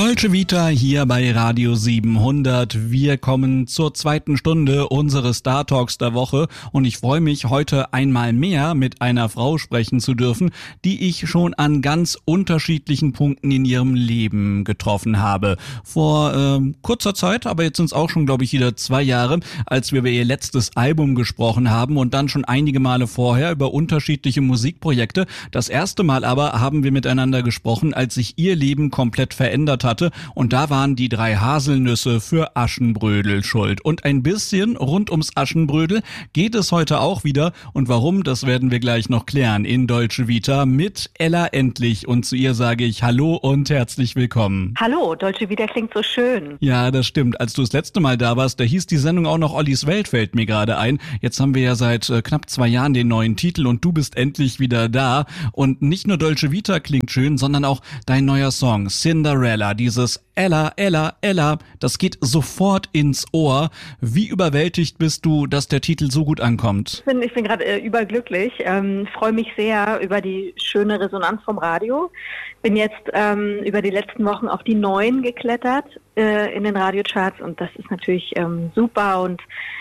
Dolce Vita hier bei Radio 700. Wir kommen zur zweiten Stunde unseres Star Talks der Woche und ich freue mich, heute einmal mehr mit einer Frau sprechen zu dürfen, die ich schon an ganz unterschiedlichen Punkten in ihrem Leben getroffen habe. Vor kurzer Zeit, aber jetzt sind es auch schon, glaube ich, wieder 2 Jahre, als wir über ihr letztes Album gesprochen haben und dann schon einige Male vorher über unterschiedliche Musikprojekte. Das erste Mal aber haben wir miteinander gesprochen, als sich ihr Leben komplett verändert hatte und da waren die 3 Haselnüsse für Aschenbrödel schuld. Und ein bisschen rund ums Aschenbrödel geht es heute auch wieder und warum, das werden wir gleich noch klären in Dolce Vita mit Ella Endlich und zu ihr sage ich Hallo und herzlich willkommen. Hallo, Dolce Vita klingt so schön. Ja, das stimmt. Als du das letzte Mal da warst, da hieß die Sendung auch noch Ollis Welt, fällt mir gerade ein. Jetzt haben wir ja seit knapp 2 Jahren den neuen Titel und du bist endlich wieder da und nicht nur Dolce Vita klingt schön, sondern auch dein neuer Song Cinderella. Dieses Ella, Ella, Ella, das geht sofort ins Ohr. Wie überwältigt bist du, dass der Titel so gut ankommt? Ich bin gerade überglücklich, freue mich sehr über die schöne Resonanz vom Radio. Bin jetzt über die letzten Wochen auf die 9 geklettert in den Radiocharts und das ist natürlich super und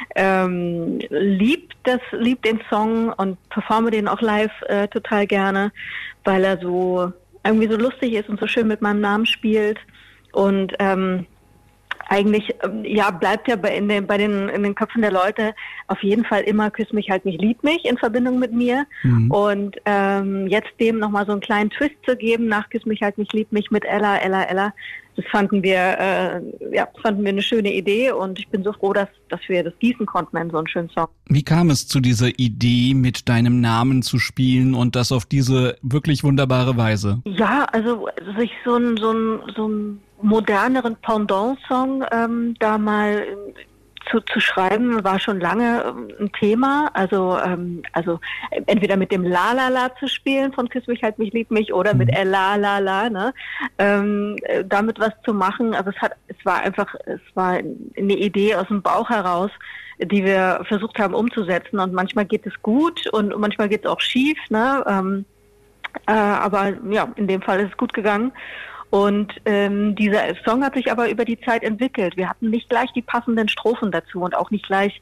lieb den Song und performe den auch live total gerne, weil er so irgendwie so lustig ist und so schön mit meinem Namen spielt und eigentlich bleibt ja in den Köpfen der Leute auf jeden Fall immer Küss mich, halt mich, lieb mich in Verbindung mit mir und jetzt dem nochmal so einen kleinen Twist zu geben nach Küss mich, halt mich, lieb mich mit Ella, Ella, Ella, das fanden wir eine schöne Idee und ich bin so froh, dass wir das gießen konnten in so einen schönen Song. Wie kam es zu dieser Idee, mit deinem Namen zu spielen und das auf diese wirklich wunderbare Weise? Ja, also sich so ein moderneren Pendant-Song da mal zu schreiben, war schon lange ein Thema. Also entweder mit dem La La La zu spielen von Küss mich, halt mich, lieb mich oder mit La La La, ne? Damit was zu machen. Also es war eine Idee aus dem Bauch heraus, die wir versucht haben umzusetzen. Und manchmal geht es gut und manchmal geht es auch schief, ne? Aber ja, in dem Fall ist es gut gegangen. Und dieser Song hat sich aber über die Zeit entwickelt. Wir hatten nicht gleich die passenden Strophen dazu und auch nicht gleich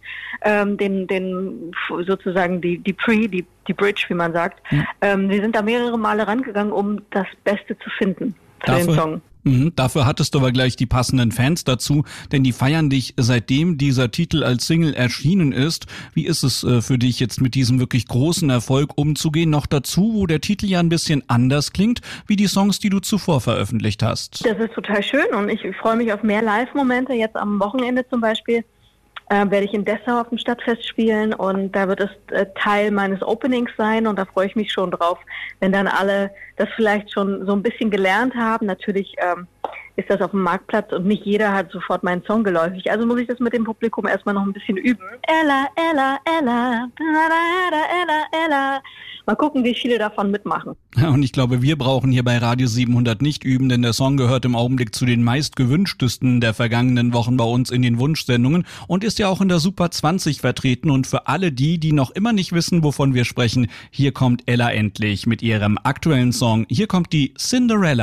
sozusagen die Bridge, wie man sagt. Wir sind da mehrere Male rangegangen, um das Beste zu finden für den Song. Dafür hattest du aber gleich die passenden Fans dazu, denn die feiern dich, seitdem dieser Titel als Single erschienen ist. Wie ist es für dich jetzt mit diesem wirklich großen Erfolg umzugehen? Noch dazu, wo der Titel ja ein bisschen anders klingt, wie die Songs, die du zuvor veröffentlicht hast. Das ist total schön und ich freue mich auf mehr Live-Momente. Jetzt am Wochenende zum Beispiel werde ich in Dessau auf dem Stadtfest spielen und da wird es Teil meines Openings sein und da freue ich mich schon drauf, wenn dann alle das vielleicht schon so ein bisschen gelernt haben. Natürlich ist das auf dem Marktplatz und nicht jeder hat sofort meinen Song geläufig. Also muss ich das mit dem Publikum erstmal noch ein bisschen üben. Ella, Ella, Ella, Ella, Ella, Ella. Mal gucken, wie viele davon mitmachen. Und ich glaube, wir brauchen hier bei Radio 700 nicht üben, denn der Song gehört im Augenblick zu den meistgewünschtesten der vergangenen Wochen bei uns in den Wunschsendungen und ist ja auch in der Super 20 vertreten. Und für alle die noch immer nicht wissen, wovon wir sprechen, hier kommt Ella Endlich mit ihrem aktuellen Song. Hier kommt die Cinderella.